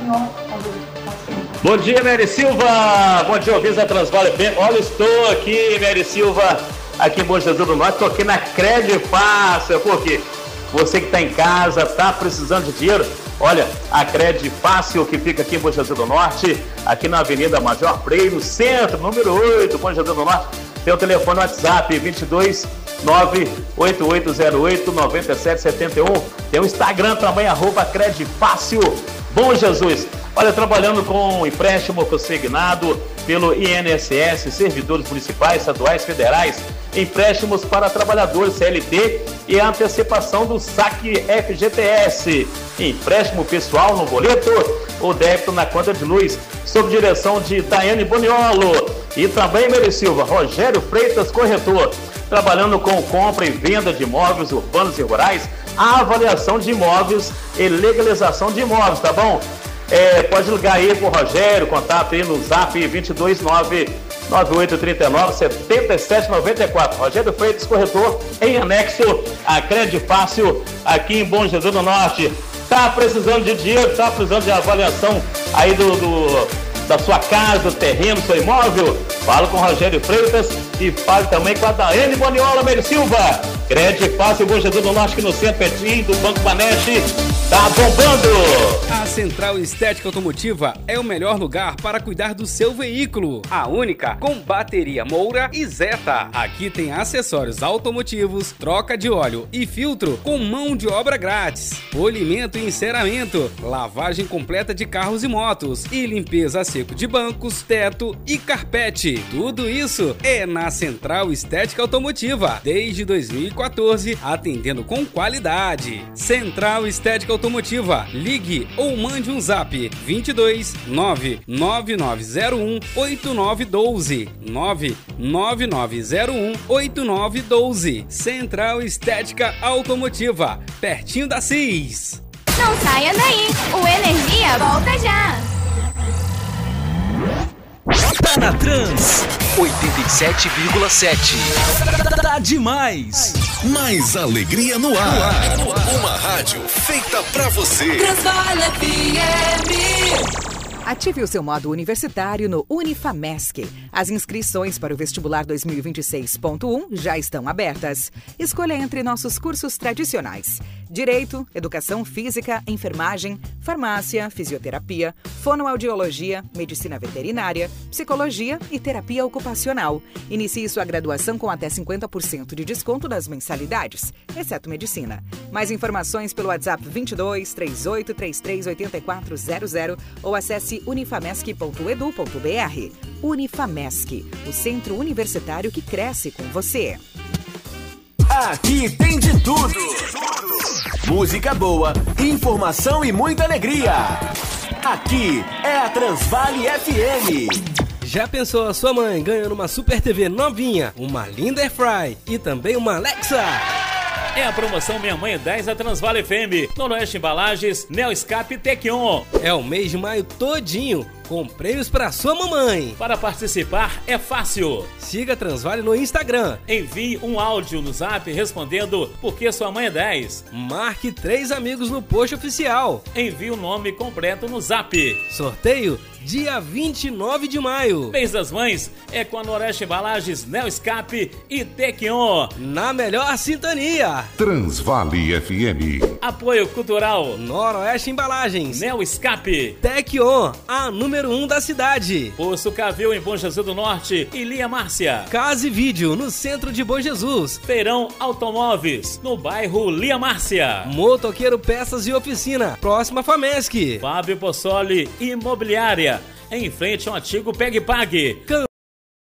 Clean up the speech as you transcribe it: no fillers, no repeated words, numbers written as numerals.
Bom dia, Mary Silva. Bom dia, ouvintes da Transvale FM. Olha, estou aqui, Mary Silva, aqui em Bom Jesus do Norte. Estou aqui na Cred Fácil, porque você que está em casa, está precisando de dinheiro. Olha, a Cred Fácil, que fica aqui em Bom Jesus do Norte, aqui na Avenida Major Freire, no centro, número 8, Bom Jesus do Norte. Tem o telefone WhatsApp 22 98808 9771. Tem o Instagram também, @Cred Fácil Bom Jesus. Olha, trabalhando com empréstimo consignado pelo INSS, servidores municipais, estaduais, federais, empréstimos para trabalhadores CLT e a antecipação do saque FGTS, empréstimo pessoal no boleto ou débito na conta de luz, sob direção de Daiane Boniolo e também, Mary Silva, Rogério Freitas, corretor, trabalhando com compra e venda de imóveis urbanos e rurais, a avaliação de imóveis e legalização de imóveis, tá bom? Pode ligar aí pro Rogério, contato aí no zap 22998397794. Rogério Freitas, corretor, em anexo a Cred Fácil, aqui em Bom Jesus do Norte. Tá precisando de dinheiro, tá precisando de avaliação aí da sua casa, terreno, seu imóvel? Fala com o Rogério Freitas e fale também com a Daiane Boniola, Mary Silva. Cred Fácil, Bom Jesus do Norte, aqui no centro, pertinho do Banco Baneste. Tá bombando! A Central Estética Automotiva é o melhor lugar para cuidar do seu veículo. A única com bateria Moura e Zeta. Aqui tem acessórios automotivos, troca de óleo e filtro com mão de obra grátis, polimento e enceramento, lavagem completa de carros e motos e limpeza a seco de bancos, teto e carpete. Tudo isso é na Central Estética Automotiva, desde 2014, atendendo com qualidade. Central Estética Automotiva. Ligue ou mande um zap 22 99901 8912 99901 8912. Central Estética Automotiva, pertinho da CIS. Não saia daí, o Energia volta já. Tá na Trans 87,7. Tá demais. Mais alegria no ar. Uma rádio feita pra você. Transvale FM. Ative o seu modo universitário no Unifamesc. As inscrições para o vestibular 2026.1 já estão abertas. Escolha entre nossos cursos tradicionais: Direito, Educação Física, Enfermagem, Farmácia, Fisioterapia, Fonoaudiologia, Medicina Veterinária, Psicologia e Terapia Ocupacional. Inicie sua graduação com até 50% de desconto nas mensalidades, exceto Medicina. Mais informações pelo WhatsApp 22 38 33 8400 ou acesse unifamesc.edu.br. Unifamesc, o centro universitário que cresce com você. Aqui tem de tudo. Música boa, informação e muita alegria. Aqui é a Transvale FM. Já pensou a sua mãe ganhando uma Super TV novinha, uma linda Airfry e também uma Alexa? É a promoção Minha Mãe 10 da Transvale FM. Noroeste Embalagens, Neoscape e Tequion. É o mês de maio todinho, com prêmios para sua mamãe. Para participar é fácil. Siga a Transvale no Instagram. Envie um áudio no zap respondendo porque sua mãe é 10. Marque 3 amigos no post oficial. Envie o nome completo no zap. Sorteio dia 29 de maio. Mês das Mães é com a Noroeste Embalagens, Neoscape e Tequion. Na melhor sintonia. Transvale FM. Apoio Cultural. Noroeste Embalagens, Neoscape. Tequion, a número 1 da cidade. Poço Cavil em Bom Jesus do Norte e Lia Márcia. Casa e Vídeo no centro de Bom Jesus. Feirão Automóveis no bairro Lia Márcia. Motoqueiro Peças e Oficina, próxima Famesc. Fábio Possoli Imobiliária, em frente ao antigo Pegue Pague.